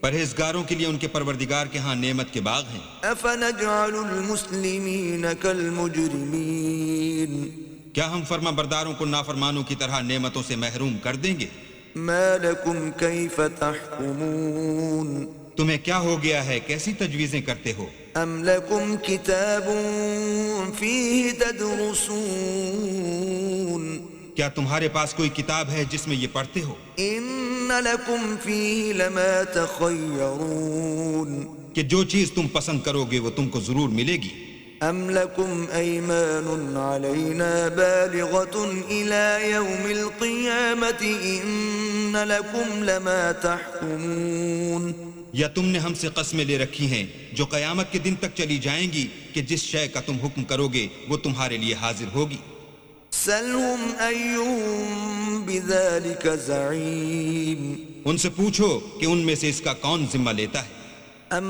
پرہیزگاروں کے لیے ان کے پروردگار کے ہاں نعمت کے باغ ہیں۔ افنجعل المسلمین کالمجرمین کیا ہم فرما برداروں کو نافرمانوں کی طرح نعمتوں سے محروم کر دیں گے؟ ما لکم کیف تحکمون تمہیں کیا ہو گیا ہے، کیسی تجویزیں کرتے ہو؟ ام لکم کتاب فیہ تدرسون کیا تمہارے پاس کوئی کتاب ہے جس میں یہ پڑھتے ہو؟ ان لکم فیہ لما تخیرون کہ جو چیز تم پسند کرو گے وہ تم کو ضرور ملے گی۔ ام لکم ایمان علینا بالغۃ الی یوم القیامۃ ان لکم لما تحکمون یا تم نے ہم سے قسمیں لے رکھی ہیں جو قیامت کے دن تک چلی جائیں گی کہ جس شے کا تم حکم کرو گے وہ تمہارے لیے حاضر ہوگی۔ سلہم ایہم بذالک زعیم ان سے پوچھو کہ ان میں سے اس کا کون ذمہ لیتا ہے۔